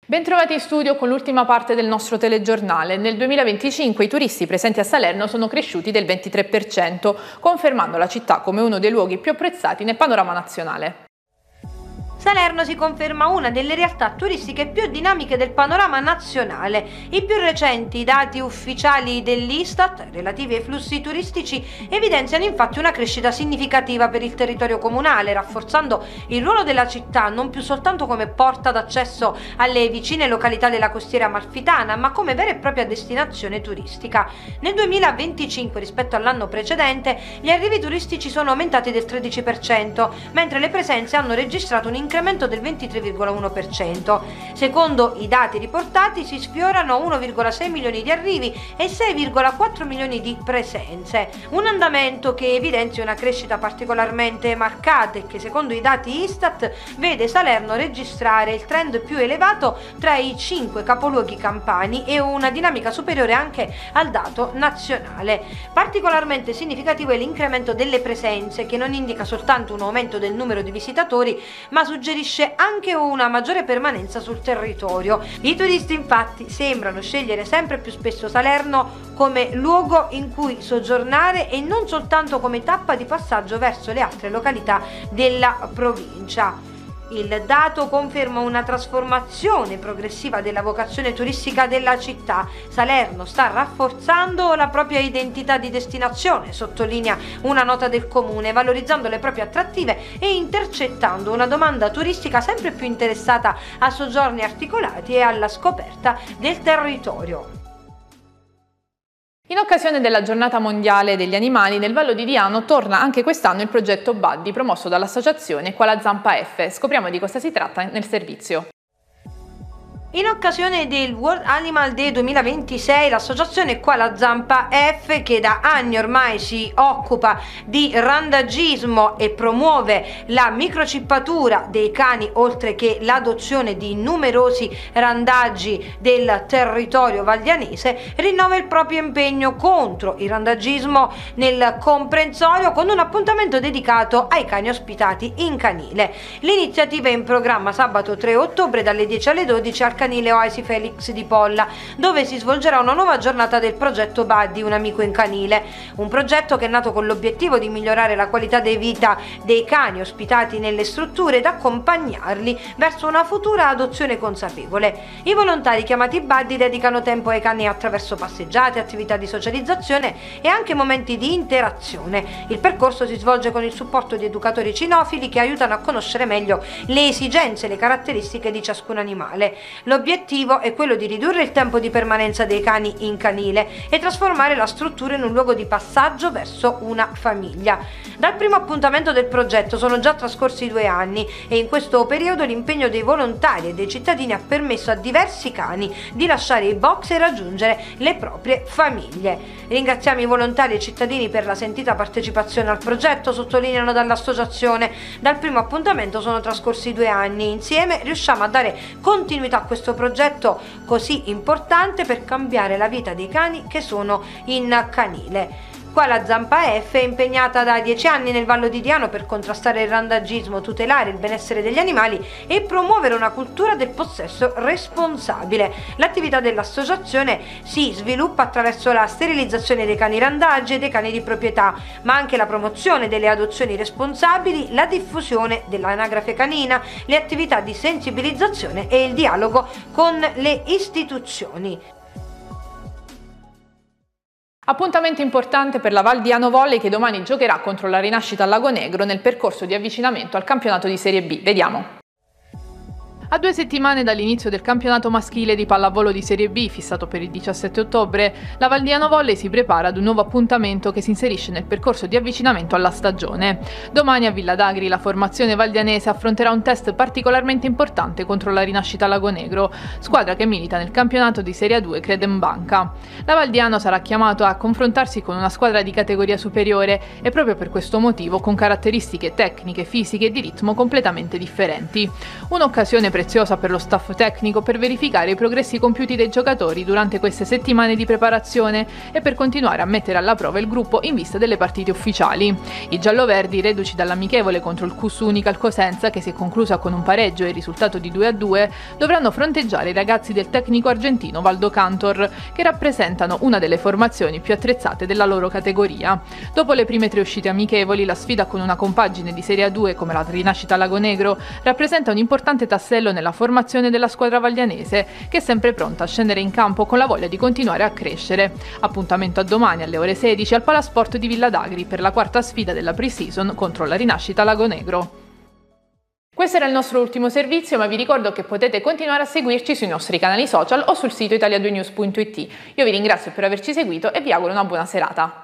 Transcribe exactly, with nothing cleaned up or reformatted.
Bentrovati in studio con l'ultima parte del nostro telegiornale. Nel duemilaventicinque i turisti presenti a Salerno sono cresciuti del ventitré per cento, confermando la città come uno dei luoghi più apprezzati nel panorama nazionale. Salerno si conferma una delle realtà turistiche più dinamiche del panorama nazionale. I più recenti dati ufficiali dell'Istat relativi ai flussi turistici evidenziano infatti una crescita significativa per il territorio comunale, rafforzando il ruolo della città non più soltanto come porta d'accesso alle vicine località della costiera amalfitana, ma come vera e propria destinazione turistica. Nel duemilaventicinque, rispetto all'anno precedente, gli arrivi turistici sono aumentati del tredici per cento, mentre le presenze hanno registrato un incremento del ventitré virgola uno per cento. Secondo i dati riportati si sfiorano uno virgola sei milioni di arrivi e sei virgola quattro milioni di presenze, un andamento che evidenzia una crescita particolarmente marcata e che secondo i dati Istat vede Salerno registrare il trend più elevato tra i cinque capoluoghi campani e una dinamica superiore anche al dato nazionale. Particolarmente significativo è l'incremento delle presenze, che non indica soltanto un aumento del numero di visitatori, ma suggerisce anche una maggiore permanenza sul territorio. I turisti infatti sembrano scegliere sempre più spesso Salerno come luogo in cui soggiornare e non soltanto come tappa di passaggio verso le altre località della provincia. Il dato conferma una trasformazione progressiva della vocazione turistica della città. Salerno sta rafforzando la propria identità di destinazione, sottolinea una nota del comune, valorizzando le proprie attrattive e intercettando una domanda turistica sempre più interessata a soggiorni articolati e alla scoperta del territorio. In occasione della Giornata Mondiale degli Animali, nel Vallo di Diano torna anche quest'anno il progetto Buddy promosso dall'associazione Qua la Zampa F. Scopriamo di cosa si tratta nel servizio. In occasione del World Animal Day duemilaventisei, l'associazione Qua la Zampa F, che da anni ormai si occupa di randagismo e promuove la microcippatura dei cani, oltre che l'adozione di numerosi randaggi del territorio valdianese, rinnova il proprio impegno contro il randagismo nel comprensorio con un appuntamento dedicato ai cani ospitati in canile. L'iniziativa è in programma sabato tre ottobre dalle dieci alle dodici al canile Oasi Felix di Polla, dove si svolgerà una nuova giornata del progetto Buddy, un amico in canile, un progetto che è nato con l'obiettivo di migliorare la qualità di vita dei cani ospitati nelle strutture ed accompagnarli verso una futura adozione consapevole. I volontari chiamati Buddy dedicano tempo ai cani attraverso passeggiate, attività di socializzazione e anche momenti di interazione. Il percorso si svolge con il supporto di educatori cinofili che aiutano a conoscere meglio le esigenze e le caratteristiche di ciascun animale. L'obiettivo è quello di ridurre il tempo di permanenza dei cani in canile e trasformare la struttura in un luogo di passaggio verso una famiglia. Dal primo appuntamento del progetto sono già trascorsi due anni e in questo periodo l'impegno dei volontari e dei cittadini ha permesso a diversi cani di lasciare i box e raggiungere le proprie famiglie. Ringraziamo i volontari e i cittadini per la sentita partecipazione al progetto, sottolineano dall'associazione. Dal primo appuntamento sono trascorsi due anni. Insieme riusciamo a dare continuità a questo progetto così importante per cambiare la vita dei cani che sono in canile. Qua la Zampa F è impegnata da dieci anni nel Vallo di Diano per contrastare il randagismo, tutelare il benessere degli animali e promuovere una cultura del possesso responsabile. L'attività dell'associazione si sviluppa attraverso la sterilizzazione dei cani randaggi e dei cani di proprietà, ma anche la promozione delle adozioni responsabili, la diffusione dell'anagrafe canina, le attività di sensibilizzazione e il dialogo con le istituzioni. Appuntamento importante per la Val Diano Volley, che domani giocherà contro la Rinascita Lagonegro nel percorso di avvicinamento al campionato di Serie B. Vediamo. A due settimane dall'inizio del campionato maschile di pallavolo di Serie B, fissato per il diciassette ottobre, la Val Diano Volley si prepara ad un nuovo appuntamento che si inserisce nel percorso di avvicinamento alla stagione. Domani a Villa d'Agri la formazione valdianese affronterà un test particolarmente importante contro la Rinascita Lagonegro, squadra che milita nel campionato di Serie A due Credenbanca. La Val Diano sarà chiamato a confrontarsi con una squadra di categoria superiore e proprio per questo motivo con caratteristiche tecniche, fisiche e di ritmo completamente differenti. Un'occasione presente preziosa per lo staff tecnico per verificare i progressi compiuti dai giocatori durante queste settimane di preparazione e per continuare a mettere alla prova il gruppo in vista delle partite ufficiali. I gialloverdi, reduci dall'amichevole contro il Q S Unica Cosenza, che si è conclusa con un pareggio e il risultato di due a due, dovranno fronteggiare i ragazzi del tecnico argentino Valdo Cantor, che rappresentano una delle formazioni più attrezzate della loro categoria. Dopo le prime tre uscite amichevoli, la sfida con una compagine di Serie A due come la Rinascita Lagonegro rappresenta un importante tassello nella formazione della squadra vaglianese, che è sempre pronta a scendere in campo con la voglia di continuare a crescere. Appuntamento a domani alle ore sedici al Palasport di Villa d'Agri per la quarta sfida della pre-season contro la Rinascita Lagonegro. Questo era il nostro ultimo servizio, ma vi ricordo che potete continuare a seguirci sui nostri canali social o sul sito italia due news punto it. Io vi ringrazio per averci seguito e vi auguro una buona serata.